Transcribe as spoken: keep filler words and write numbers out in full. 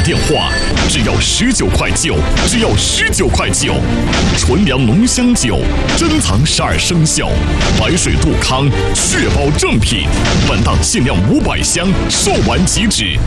打电话，只要十九块九，只要十九块九。纯粮浓香酒，珍藏十二生肖，白水杜康，确保正品。本档限量五百箱，售完即止。